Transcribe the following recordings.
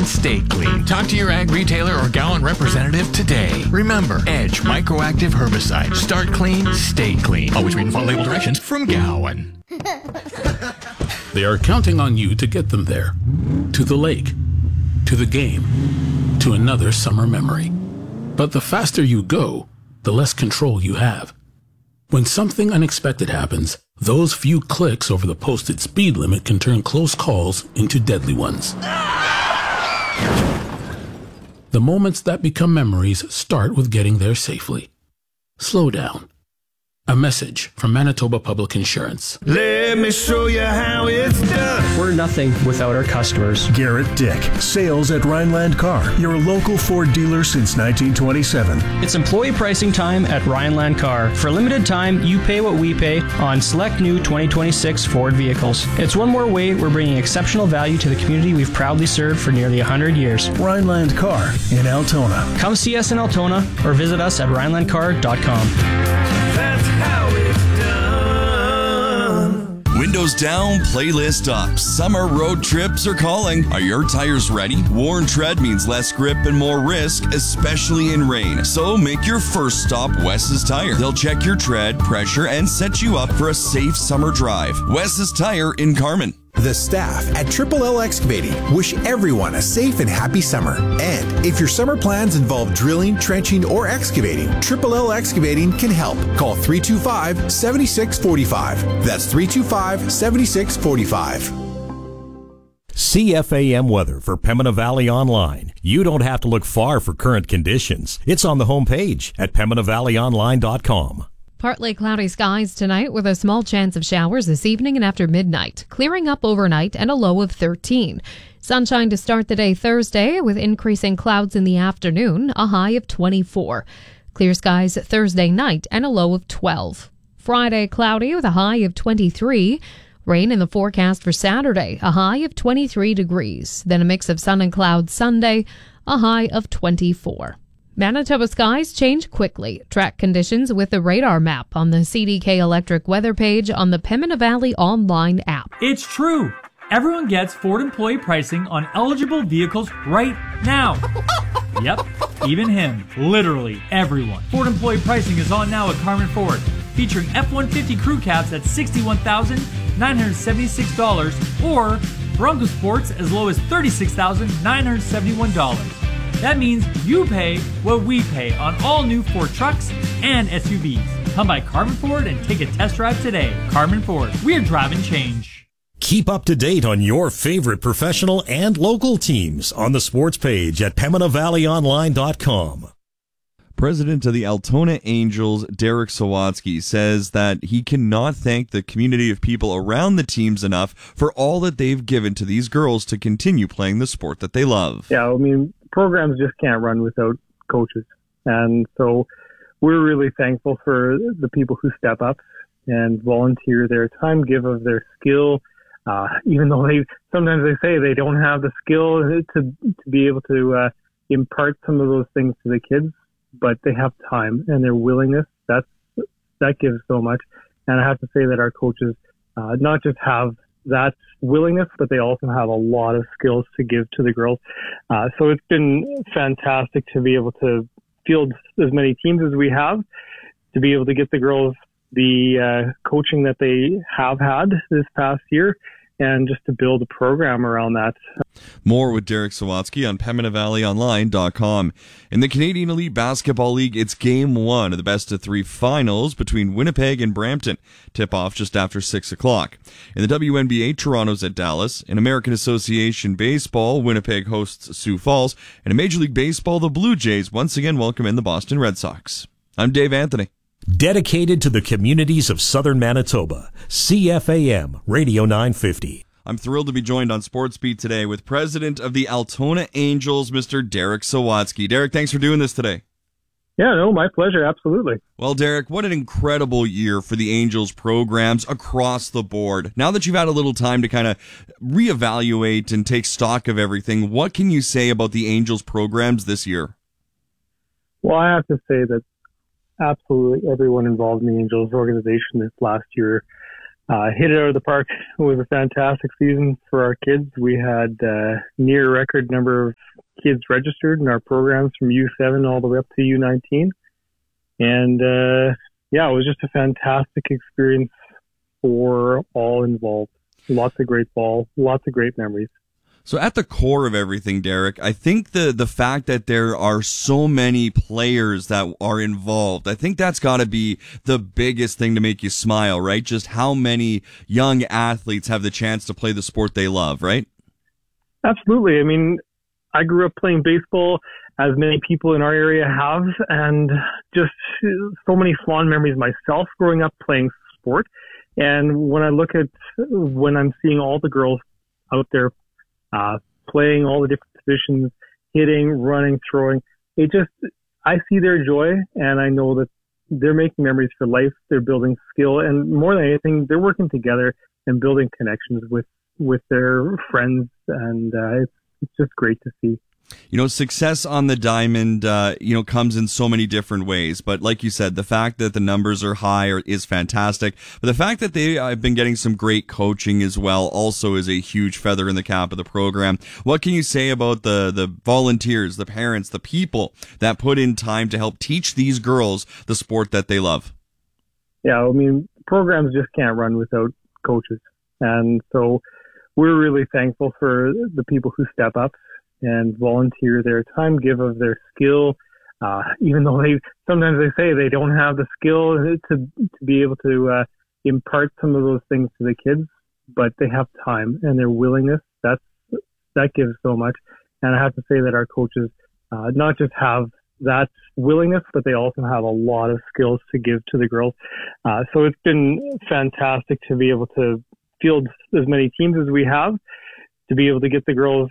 stay clean. Talk to your ag retailer or Gowan representative today. Remember, Edge Microactive Herbicide. Start clean, stay clean. Always read and follow label directions from Gowan. They are counting on you to get them there. To the lake. To the game. To another summer memory. But the faster you go, the less control you have. When something unexpected happens, those few clicks over the posted speed limit can turn close calls into deadly ones. The moments that become memories start with getting there safely. Slow down. A message from Manitoba Public Insurance. Let me show you how it's done. We're nothing without our customers. Garrett Dick, sales at Rhineland Car, your local Ford dealer since 1927. It's employee pricing time at Rhineland Car. For a limited time, you pay what we pay on select new 2026 Ford vehicles. It's one more way we're bringing exceptional value to the community we've proudly served for nearly 100 years. Rhineland Car in Altona. Come see us in Altona or visit us at rhinelandcar.com. That's how it's done. Windows down, playlist up. Summer road trips are calling. Are your tires ready? Worn tread means less grip and more risk, especially in rain. So make your first stop Wes's Tire. They'll check your tread, pressure, and set you up for a safe summer drive. Wes's Tire in Carman. The staff at Triple L Excavating wish everyone a safe and happy summer. And if your summer plans involve drilling, trenching, or excavating, Triple L Excavating can help. Call 325-7645. That's 325-7645. CFAM weather for Pembina Valley Online. You don't have to look far for current conditions. It's on the homepage at PembinaValleyOnline.com. Partly cloudy skies tonight with a small chance of showers this evening and after midnight. Clearing up overnight and a low of 13. Sunshine to start the day Thursday with increasing clouds in the afternoon, a high of 24. Clear skies Thursday night and a low of 12. Friday cloudy with a high of 23. Rain in the forecast for Saturday, a high of 23 degrees. Then a mix of sun and clouds Sunday, a high of 24. Manitoba skies change quickly. Track conditions with the radar map on the CDK Electric weather page on the Pembina Valley online app. It's true. Everyone gets Ford employee pricing on eligible vehicles right now. Yep, even him. Literally everyone. Ford employee pricing is on now at Carman Ford, featuring F-150 crew cabs at $61,976 or Bronco Sports as low as $36,971. That means you pay what we pay on all new Ford trucks and SUVs. Come by Carman Ford and take a test drive today. Carman Ford, we're driving change. Keep up to date on your favorite professional and local teams on the sports page at PembinaValleyOnline.com. President of the Altona Angels, Derek Sawatsky, says that he cannot thank the community of people around the teams enough for all that they've given to these girls to continue playing the sport that they love. Yeah, I mean, programs just can't run without coaches. And so we're really thankful for the people who step up and volunteer their time, give of their skill, even though sometimes they say they don't have the skill to be able to impart some of those things to the kids, but they have time and their willingness. That gives so much. And I have to say that our coaches not just have that willingness, but they also have a lot of skills to give to the girls. So it's been fantastic to be able to field as many teams as we have, to be able to get the girls the coaching that they have had this past year, and just to build a program around that. More with Derek Sawatsky on PembinaValleyOnline.com. In the Canadian Elite Basketball League, it's Game 1 of the best-of-3 finals between Winnipeg and Brampton. Tip-off just after 6 o'clock. In the WNBA, Toronto's at Dallas. In American Association Baseball, Winnipeg hosts Sioux Falls. And in Major League Baseball, the Blue Jays once again welcome in the Boston Red Sox. I'm Dave Anthony. Dedicated to the communities of Southern Manitoba, CFAM Radio 950. I'm thrilled to be joined on Sports Beat today with President of the Altona Angels, Mr. Derek Sawatsky. Derek, thanks for doing this today. Yeah, no, my pleasure, absolutely. Well, Derek, what an incredible year for the Angels programs across the board. Now that you've had a little time to kind of reevaluate and take stock of everything, what can you say about the Angels programs this year? Well, I have to say that absolutely everyone involved in the Angels organization this last year hit it out of the park. It was a fantastic season for our kids. We had near record number of kids registered in our programs from U7 all the way up to U19. And it was just a fantastic experience for all involved. Lots of great ball, lots of great memories. So at the core of everything, Derek, I think the fact that there are so many players that are involved, I think that's got to be the biggest thing to make you smile, right? Just how many young athletes have the chance to play the sport they love, right? Absolutely. I mean, I grew up playing baseball, as many people in our area have, and just so many fond memories myself growing up playing sport. And when I'm seeing all the girls out there playing all the different positions, hitting, running, throwing, I see their joy, and I know that they're making memories for life. They're building skill, and more than anything, they're working together and building connections with their friends, and it's just great to see. You know, success on the diamond, comes in so many different ways. But like you said, the fact that the numbers are high is fantastic. But the fact that they have been getting some great coaching as well also is a huge feather in the cap of the program. What can you say about the volunteers, the parents, the people that put in time to help teach these girls the sport that they love? Yeah, I mean, programs just can't run without coaches. And so we're really thankful for the people who step up and volunteer their time, give of their skill, even though sometimes they say they don't have the skill to be able to impart some of those things to the kids, but they have time and their willingness. That gives so much. And I have to say that our coaches not just have that willingness, but they also have a lot of skills to give to the girls. So it's been fantastic to be able to field as many teams as we have, to be able to get the girls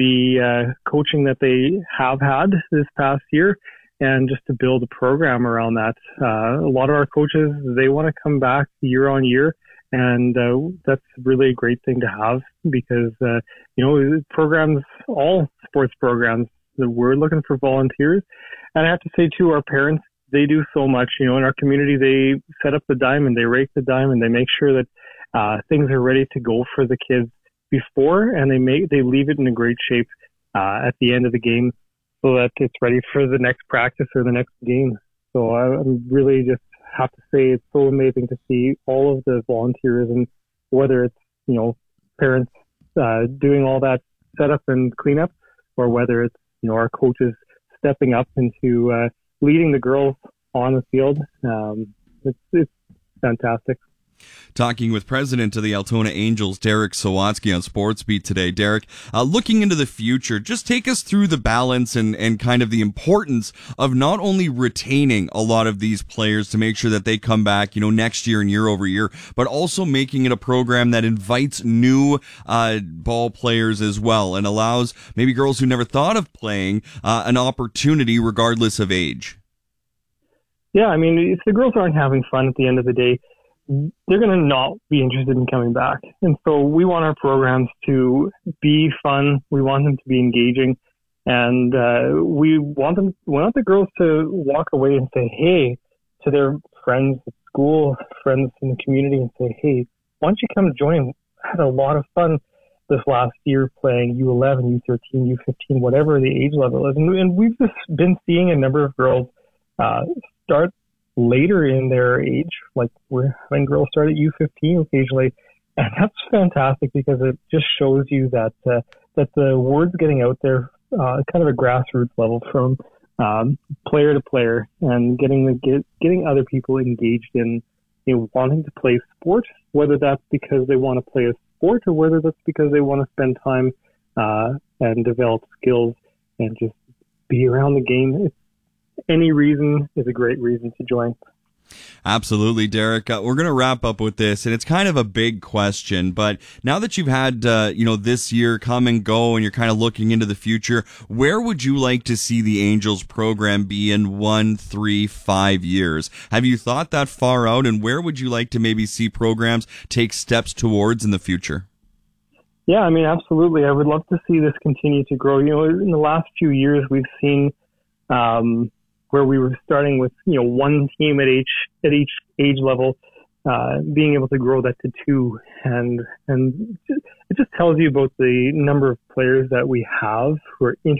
the coaching that they have had this past year, and just to build a program around that. A lot of our coaches, they want to come back year on year, and that's really a great thing to have, because programs, all sports programs, that we're looking for volunteers. And I have to say too, our parents, they do so much. In our community, they set up the diamond, they rake the diamond, they make sure that things are ready to go for the kids before, and they leave it in a great shape at the end of the game, so that it's ready for the next practice or the next game. So I'm really just have to say it's so amazing to see all of the volunteers, and whether it's parents doing all that setup and cleanup, or whether it's our coaches stepping up into leading the girls on the field. It's fantastic. Talking with President of the Altona Angels, Derek Sawatsky, on SportsBeat today. Derek, looking into the future, just take us through the balance and kind of the importance of not only retaining a lot of these players to make sure that they come back, next year and year over year, but also making it a program that invites new ball players as well, and allows maybe girls who never thought of playing an opportunity regardless of age. Yeah, I mean, if the girls aren't having fun at the end of the day, they're going to not be interested in coming back. And so we want our programs to be fun. We want them to be engaging. And we want the girls to walk away and say, hey, to their friends at school, friends in the community, and say, hey, why don't you come join? I had a lot of fun this last year playing U11, U13, U15, whatever the age level is. And we've just been seeing a number of girls start later in their age, like we're having girls start at U15 occasionally, and that's fantastic, because it just shows you that the word's getting out there, kind of a grassroots level, from player to player, and getting other people engaged in wanting to play sport, whether that's because they want to play a sport or whether that's because they want to spend time and develop skills and just be around the game. Any reason is a great reason to join. Absolutely, Derek. We're going to wrap up with this, and it's kind of a big question, but now that you've had, this year come and go, and you're kind of looking into the future, where would you like to see the Angels program be in 1, 3, 5 years? Have you thought that far out, and where would you like to maybe see programs take steps towards in the future? Yeah, I mean, absolutely. I would love to see this continue to grow. In the last few years, we've seen where we were starting with one team at each age level, being able to grow that to 2, and it just tells you about the number of players that we have who are